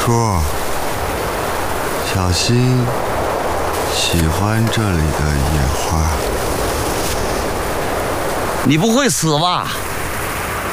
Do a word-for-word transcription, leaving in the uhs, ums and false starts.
叔，小心喜欢这里的野花。 你不会死吧？